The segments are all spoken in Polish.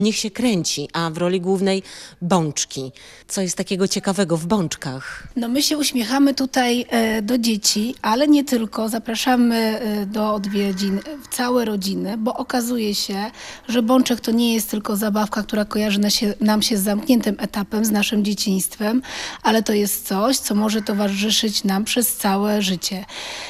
Niech się kręci, a w roli głównej bączki. Co jest takiego ciekawego w bączkach? No my się uśmiechamy tutaj do dzieci, ale nie tylko. Zapraszamy do odwiedzin całe rodziny, bo okazuje się, że bączek to nie jest tylko zabawka, która kojarzy nam się z zamkniętym etapem, z naszym dzieciństwem, ale to jest coś, co może towarzyszyć nam przez całe życie.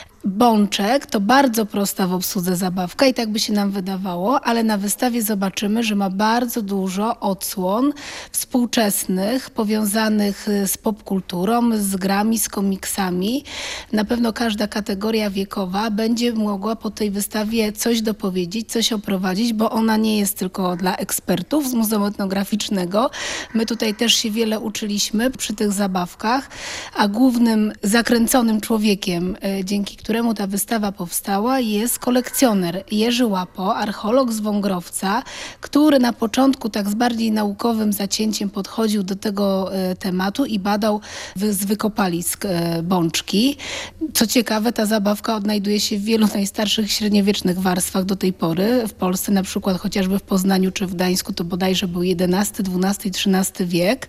Bączek to bardzo prosta w obsłudze zabawka i tak by się nam wydawało, ale na wystawie zobaczymy, że ma bardzo dużo odsłon współczesnych, powiązanych z popkulturą, z grami, z komiksami. Na pewno każda kategoria wiekowa będzie mogła po tej wystawie coś dopowiedzieć, coś oprowadzić, bo ona nie jest tylko dla ekspertów z Muzeum Etnograficznego. My tutaj też się wiele uczyliśmy przy tych zabawkach, a głównym zakręconym człowiekiem, dzięki któremu ta wystawa powstała, jest kolekcjoner Jerzy Łapo, archeolog z Wągrowca, który na początku tak z bardziej naukowym zacięciem podchodził do tego tematu i badał z wykopalisk bączki. Co ciekawe, ta zabawka odnajduje się w wielu najstarszych średniowiecznych warstwach do tej pory. W Polsce na przykład chociażby w Poznaniu czy w Gdańsku to bodajże był XI, XII i XIII wiek.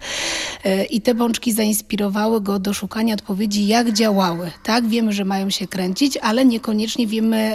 I te bączki zainspirowały go do szukania odpowiedzi, jak działały. Tak, wiemy, że mają się kręcić, ale niekoniecznie wiemy,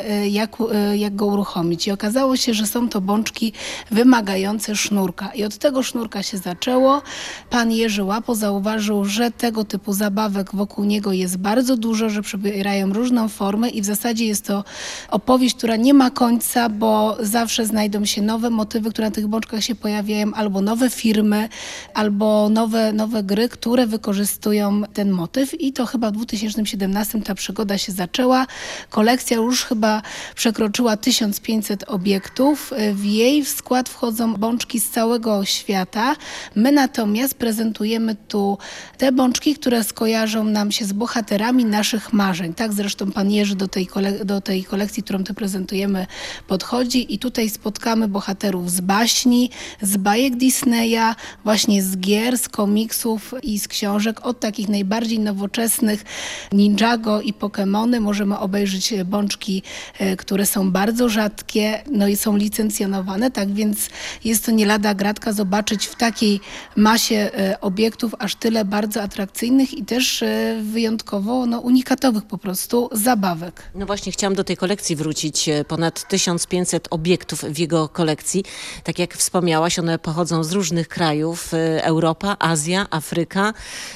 jak go uruchomić. I okazało się, że są to bączki wymagające sznurka. I od tego sznurka się zaczęło. Pan Jerzy Łapo zauważył, że tego typu zabawek wokół niego jest bardzo dużo, że przybierają różną formę i w zasadzie jest to opowieść, która nie ma końca, bo zawsze znajdą się nowe motywy, które na tych bączkach się pojawiają, albo nowe firmy, albo nowe gry, które wykorzystują ten motyw. I to chyba w 2017 ta przygoda się zaczęła. Kolekcja już chyba przekroczyła 1500 obiektów. W jej skład wchodzą bączki z całego świata. My natomiast prezentujemy tu te bączki, które skojarzą nam się z bohaterami naszych marzeń. Tak zresztą pan Jerzy do tej kolekcji, którą tu prezentujemy, podchodzi i tutaj spotkamy bohaterów z baśni, z bajek Disneya, właśnie z gier, z komiksów i z książek, od takich najbardziej nowoczesnych Ninjago i Pokemony. Możemy obejrzeć bączki, które są bardzo rzadkie, no i są licencjonowane, tak więc jest to nie lada gratka zobaczyć w takiej masie obiektów aż tyle bardzo atrakcyjnych i też wyjątkowo unikatowych po prostu zabawek. No właśnie, chciałam do tej kolekcji wrócić. Ponad 1500 obiektów w jego kolekcji. Tak jak wspomniałaś, one pochodzą z różnych krajów. Europa, Azja, Afryka,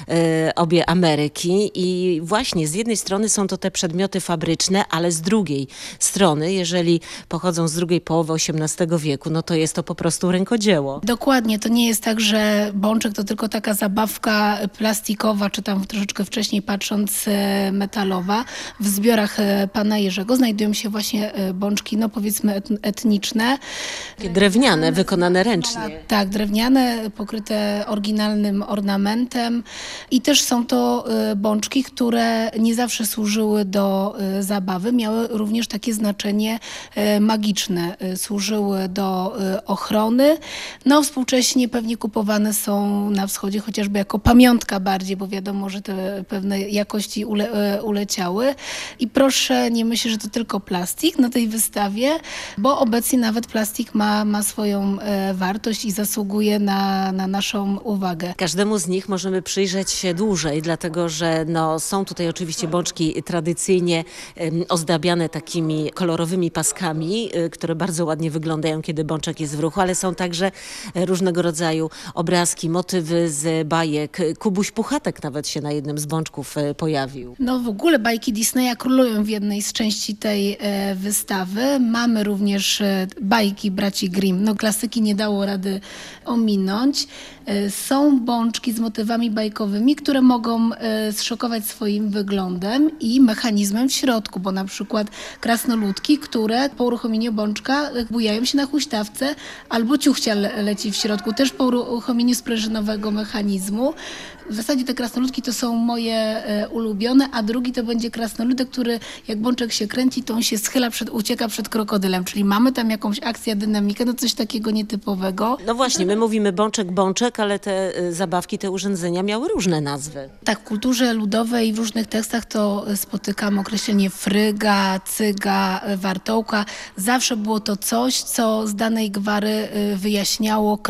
obie Ameryki. I właśnie z jednej strony są to te przedmioty fabryczne, ale z drugiej strony, jeżeli pochodzą z drugiej połowy XVIII wieku, no to jest to po prostu rękodzieło. Dokładnie, to nie jest tak, że bączek to tylko taka zabawka plastikowa, czy tam troszeczkę wcześniej patrząc metalowa. W zbiorach pana Jerzego znajdują się właśnie bączki, no powiedzmy etniczne. Takie drewniane, wykonane ręcznie. Tak, drewniane, pokryte oryginalnym ornamentem i też są to bączki, które nie zawsze służyły do zabawy, miały również takie znaczenie magiczne, służyły do ochrony. No współcześnie pewnie kupowane są na wschodzie chociażby jako pamiątka bardziej, bo wiadomo, że te pewne jakości uleciały. I proszę nie myśleć, że to tylko plastik na tej wystawie, bo obecnie nawet plastik ma swoją wartość i zasługuje na naszą uwagę. Każdemu z nich możemy przyjrzeć się dłużej, dlatego że są tutaj oczywiście bączki tradycyjnie ozdabiane takimi kolorowymi paskami, które bardzo ładnie wyglądają, kiedy bączek jest w ruchu, ale są także różnego rodzaju obrazki, motywy z bajek. Kubuś Puchatek nawet się na jednym z bączków pojawił. No w ogóle bajki Disneya królują w jednej z części tej wystawy. Mamy również bajki braci Grimm. No klasyki nie dało rady ominąć. Są bączki z motywami bajkowymi, które mogą zszokować swoim wyglądem i mechanizmem w środku, bo na przykład krasnoludki, które po uruchomieniu bączka bujają się na huśtawce albo ciuchcia leci w środku, też po uruchomieniu sprężynowego mechanizmu. W zasadzie te krasnoludki to są moje ulubione, a drugi to będzie krasnoludek, który jak bączek się kręci, to on się schyla, ucieka przed krokodylem, czyli mamy tam jakąś akcję, dynamikę, no coś takiego nietypowego. No właśnie, my mówimy bączek, ale te zabawki, te urządzenia miały różne nazwy. Tak, w kulturze ludowej w różnych tekstach to spotykamy określenie fryga, cyga, wartołka. Zawsze było to coś, co z danej gwary wyjaśniało